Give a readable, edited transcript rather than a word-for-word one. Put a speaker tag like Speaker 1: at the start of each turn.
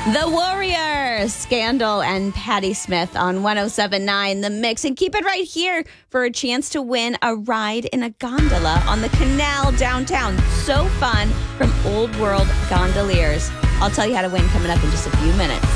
Speaker 1: The Warriors, Scandal and Patti Smith on 107.9 The Mix. And keep it right here for a chance to win a ride in a gondola on the canal downtown. So fun from Old World Gondoliers. I'll tell you how to win coming up in just a few minutes.